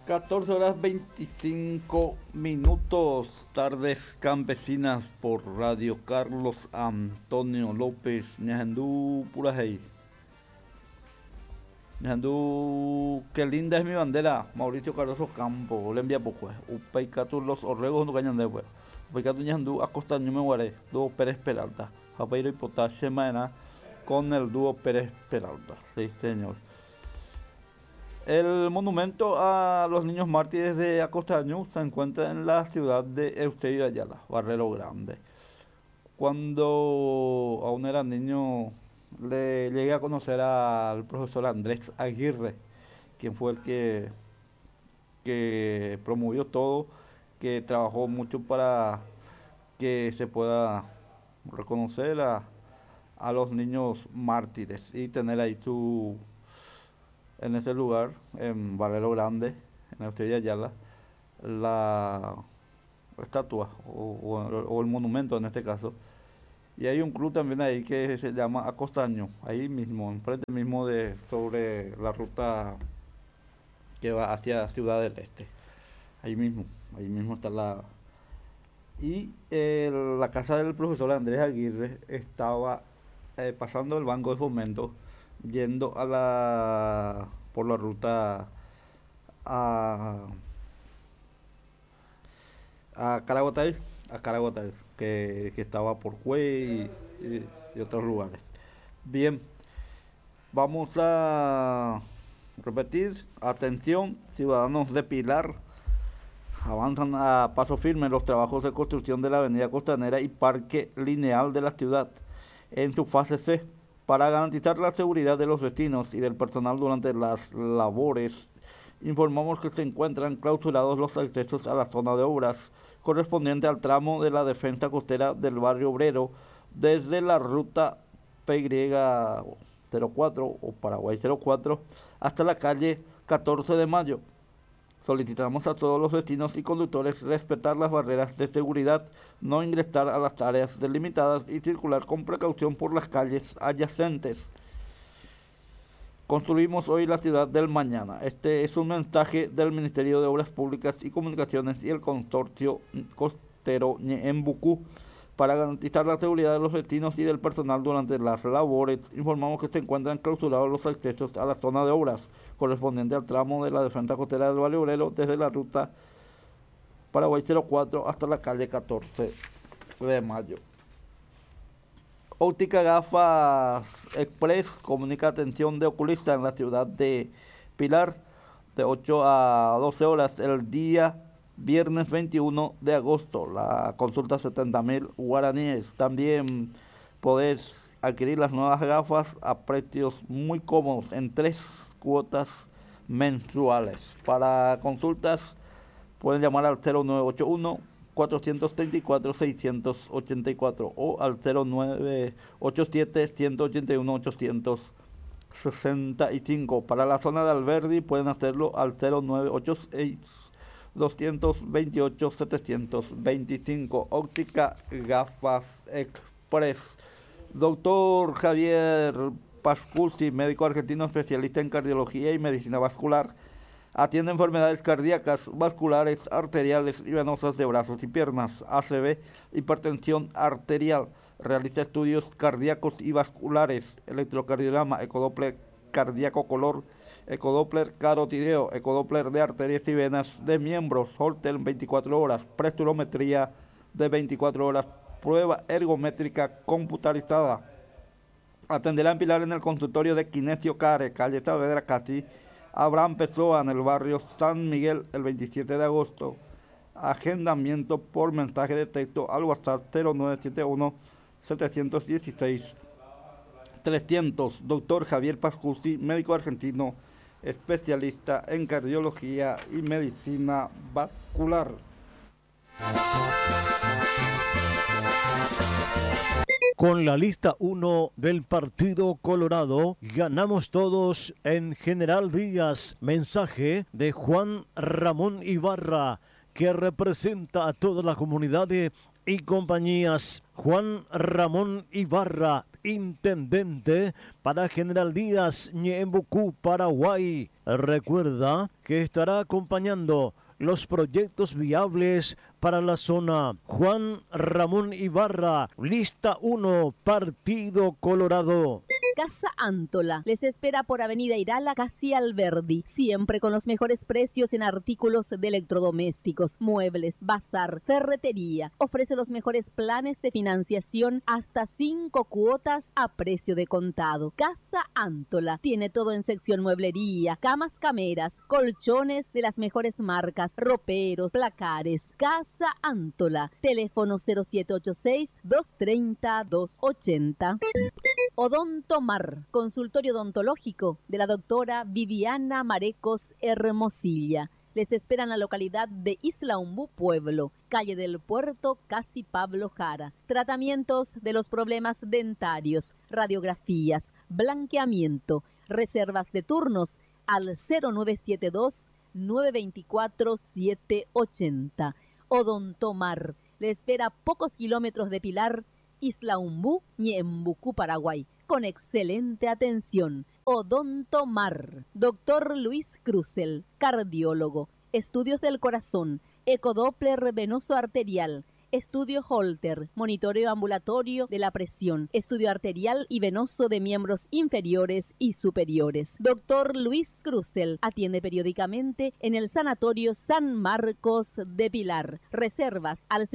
14:25, tardes campesinas por Radio Carlos Antonio López, Ñajandú, Purajey. Ñajandú, qué linda es mi bandera, Mauricio Cardoso Campo, le envía poco, Upaicatu los orregos no cañan de pues. Upaicatu Ñajandú, Acostaño me guaré, dúo Pérez Peralta, Japeiro y Potashe Maena con el dúo Pérez Peralta, sí señor. El monumento a los niños mártires de Acostaño se encuentra en la ciudad de Eusebio de Ayala, Barrero Grande. Cuando aún era niño, le llegué a conocer al profesor Andrés Aguirre, quien fue el que promovió todo, que trabajó mucho para que se pueda reconocer a los niños mártires y tener ahí en ese lugar, en Valero Grande, en Eusebio de Ayala, la estatua o el monumento en este caso. Y hay un club también ahí que se llama Acostaño, ahí mismo, enfrente mismo de sobre la ruta que va hacia Ciudad del Este. Ahí mismo está la casa del profesor Andrés Aguirre estaba pasando el banco de fomento yendo por la ruta a, a Caraguatay, que estaba por Cuey y otros lugares. Bien, vamos a repetir, atención, ciudadanos de Pilar, avanzan a paso firme los trabajos de construcción de la avenida Costanera y Parque Lineal de la ciudad en su fase C, para garantizar la seguridad de los vecinos y del personal durante las labores. Informamos que se encuentran clausurados los accesos a la zona de obras correspondiente al tramo de la defensa costera del barrio obrero desde la ruta PY04 o Paraguay 04 hasta la calle 14 de Mayo. Solicitamos a todos los vecinos y conductores respetar las barreras de seguridad, no ingresar a las áreas delimitadas y circular con precaución por las calles adyacentes. Construimos hoy la ciudad del mañana. Este es un mensaje del Ministerio de Obras Públicas y Comunicaciones y el Consorcio Costero Ñeembucú. Para garantizar la seguridad de los vecinos y del personal durante las labores, informamos que se encuentran clausurados los accesos a la zona de obras correspondiente al tramo de la defensa costera del Valle Obrero desde la ruta Paraguay 04 hasta la calle 14 de Mayo. Óptica Gafas Express comunica atención de oculista en la ciudad de Pilar de 8 a 12 horas el día viernes 21 de agosto. La consulta 70.000 guaraníes. También podés adquirir las nuevas gafas a precios muy cómodos en 3 cuotas mensuales. Para consultas pueden llamar al 0981 434 684 o al 0987 181 865. Para la zona de Alberdi pueden hacerlo al 0986 228 725. Óptica Gafas Express. Doctor Javier Pascusi, médico argentino especialista en cardiología y medicina vascular. Atiende enfermedades cardíacas, vasculares, arteriales y venosas de brazos y piernas, ACV, hipertensión arterial. Realiza estudios cardíacos y vasculares, electrocardiograma, ecodoppler cardíaco color, ecodoppler carotideo, ecodoppler de arterias y venas de miembros, Holter 24 horas, presturometría de 24 horas, prueba ergométrica computarizada. Atenderá en Pilar en el consultorio de Kinesio Care, calle Saavedra Casi, Abraham Pessoa, en el barrio San Miguel, el 27 de agosto. Agendamiento por mensaje de texto al WhatsApp 0971 716 300. Doctor Javier Pascusi, médico argentino, especialista en cardiología y medicina vascular. Con la lista 1 del Partido Colorado, ganamos todos en General Díaz. Mensaje de Juan Ramón Ibarra, que representa a todas las comunidades y compañías. Juan Ramón Ibarra, intendente para General Díaz, Ñeembucú, Paraguay. Recuerda que estará acompañando los proyectos viables para la zona. Juan Ramón Ibarra, lista 1, Partido Colorado. Casa Antola les espera por Avenida Irala, casi Alberdi, siempre con los mejores precios en artículos de electrodomésticos, muebles, bazar, ferretería. Ofrece los mejores planes de financiación hasta 5 cuotas a precio de contado. Casa Antola tiene todo en sección mueblería, camas cameras, colchones de las mejores marcas, roperos, placares. Casa Antola, teléfono 0786-230-280. Odontomar, consultorio odontológico de la doctora Viviana Marecos Hermosilla. Les espera en la localidad de Isla Umbú, Pueblo, calle del Puerto, casi Pablo Jara. Tratamientos de los problemas dentarios, radiografías, blanqueamiento, reservas de turnos al 0972-924-780. Odontomar, le espera a pocos kilómetros de Pilar, Isla Umbú, Ñeembucú, Paraguay, con excelente atención. Odontomar, doctor Luis Cruzel, cardiólogo, estudios del corazón, ecodoppler venoso arterial, estudio Holter, monitoreo ambulatorio de la presión, estudio arterial y venoso de miembros inferiores y superiores. Doctor Luis Cruzel atiende periódicamente en el Sanatorio San Marcos de Pilar. Reservas al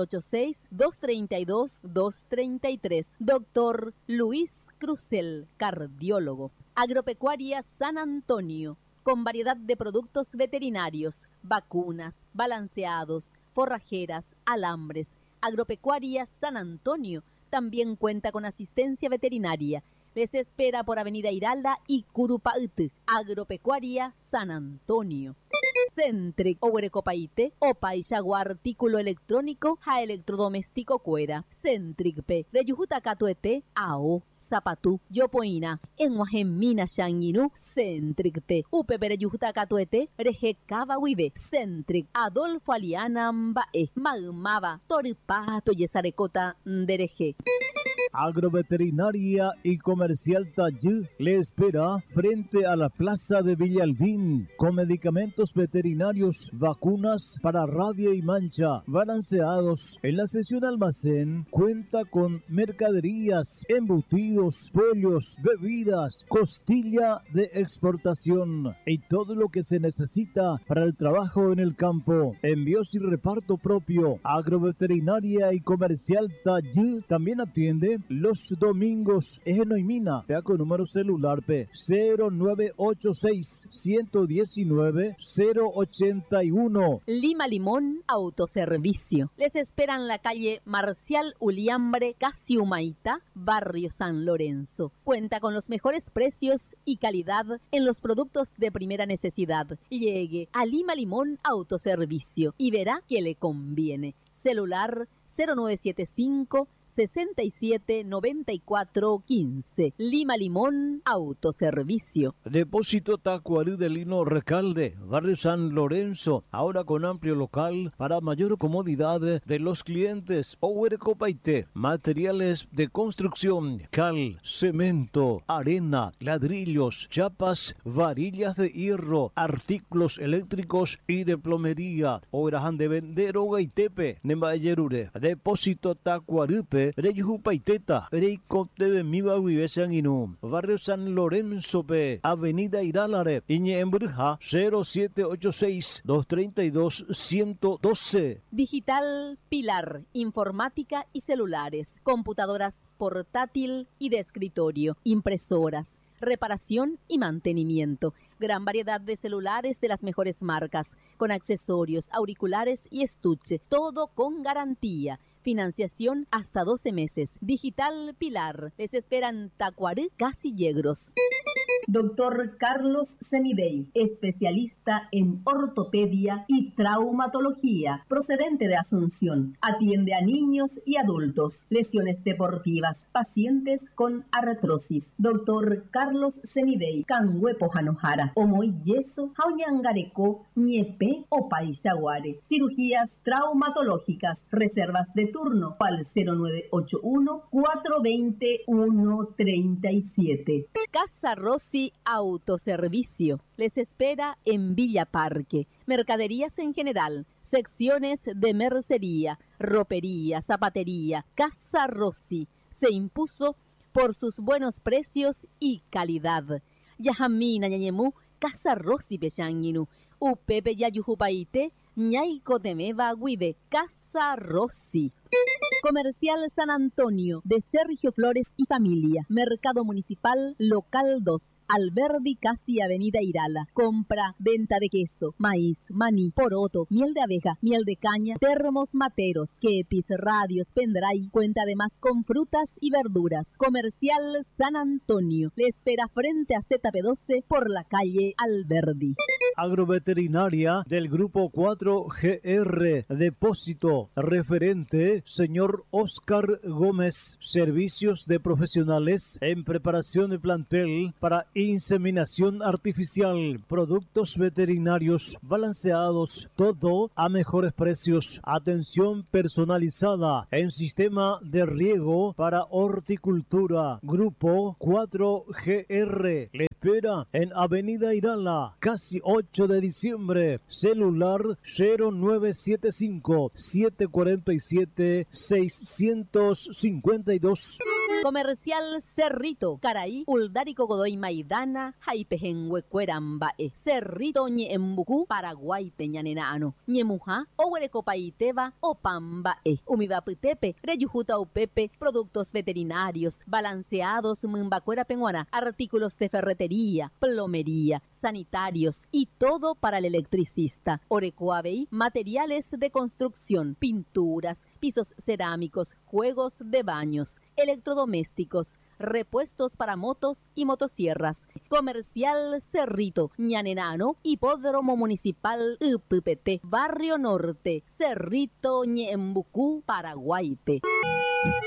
0786-232-233. Doctor Luis Cruzel, cardiólogo. Agropecuaria San Antonio, con variedad de productos veterinarios, vacunas, balanceados, forrajeras, alambres. Agropecuaria San Antonio también cuenta con asistencia veterinaria. Les espera por Avenida Irala y Curupaute. Agropecuaria San Antonio. Centric Ohuerecopaite, Opa y Jaguar artículo electrónico, ja electrodoméstico cuera. Centric P. Reyujuta Catuete, AO. Zapatú, Yopoina, en Guajemina Shanginu, Centric P. Upe Pereyujuta Catuete, Rejecaba Huive, Centric, Adolfo Aliana Mbae, Magmaba, Toripato Yesarecota Ndereje. Agroveterinaria y Comercial Tayú le espera frente a la Plaza de Villalbín con medicamentos veterinarios, vacunas para rabia y mancha, balanceados. En la sección almacén cuenta con mercaderías, embutidos, pollos, bebidas, costilla de exportación y todo lo que se necesita para el trabajo en el campo. Envíos y reparto propio. Agroveterinaria y Comercial Tayú también atiende los domingos. Ejenoimina, vea con número celular P 0986-119-081. Lima Limón Autoservicio. Les esperan la calle Marcial Uliambre, casi Humaitá, barrio San Lorenzo. Cuenta con los mejores precios y calidad en los productos de primera necesidad. Llegue a Lima Limón Autoservicio y verá que le conviene. Celular 0975 679415. Lima Limón Autoservicio. Depósito Tacuarí de Lino Recalde, barrio San Lorenzo, ahora con amplio local para mayor comodidad de los clientes. Ohuerecopaite, materiales de construcción, cal, cemento, arena, ladrillos, chapas, varillas de hierro, artículos eléctricos y de plomería. Oerajan de vender Ogaitepe, Nembayerure. Depósito Tacuarupe, Reyujupaiteta, Reiko de Miba Vivesanginú, barrio San Lorenzo P, avenida Irálare, Iñeembrja, 0786-232-112. Digital Pilar, informática y celulares, computadoras portátil y de escritorio, impresoras, reparación y mantenimiento. Gran variedad de celulares de las mejores marcas, con accesorios, auriculares y estuche, todo con garantía. Financiación hasta 12 meses. Digital Pilar. Les esperan Tacuarí, casi Yegros. Doctor Carlos Semidey, especialista en ortopedia y traumatología, procedente de Asunción. Atiende a niños y adultos, lesiones deportivas, pacientes con artrosis. Doctor Carlos Semidey, Canhuepo Janojara, Omoy Yeso, Jauñangareco, Ñepe o Paixaguare. Cirugías traumatológicas, reservas de turno al 0981-420-137. Casa Rossi Autoservicio les espera en Villa Parque. Mercaderías en general, secciones de mercería, ropería, zapatería. Casa Rossi se impuso por sus buenos precios y calidad. Yajamina ñañemú, Casa Rossi Pechanginu, Upepe Yayujupaite, Ñaico Temeba Guide, Casa Rossi. Comercial San Antonio, de Sergio Flores y Familia. Mercado Municipal, Local 2, Alberdi, casi Avenida Irala. Compra, venta de queso, maíz, maní, poroto, miel de abeja, miel de caña, termos materos, kepis, radios, pendrive. Cuenta además con frutas y verduras. Comercial San Antonio, le espera frente a ZP12 por la calle Alberdi. Agroveterinaria del Grupo 4GR, Depósito, referente, señor Oscar Gómez. Servicios de profesionales en preparación de plantel para inseminación artificial, productos veterinarios balanceados, todo a mejores precios. Atención personalizada en sistema de riego para horticultura. Grupo 4GR le espera en Avenida Irala, casi 8 de diciembre. Celular 0975 747 652. Comercial Cerrito, Caraí, Uldárico Godoy Maidana, Jaipejenhuecuerambae, Cerrito Ñeembucú, Paraguay Peñanenano, Ñemujá, Ohuerecopaiteba, Opambae, Umibaputepe, Reyujuta Upepe, productos veterinarios, balanceados, Mumbacuera Penguana, artículos de ferretería, plomería, sanitarios y todo para el electricista. Orecoabey, materiales de construcción, pinturas, pisos cerámicos, juegos de baños, electrodomésticos, repuestos para motos y motosierras. Comercial Cerrito, Ñanenano, Hipódromo Municipal UPPT, Barrio Norte, Cerrito, Ñembucú, Paraguaype.